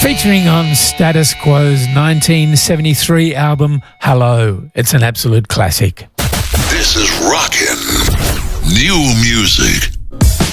Featuring on Status Quo's 1973 album, Hello. It's an absolute classic. This is Rockin' New Music.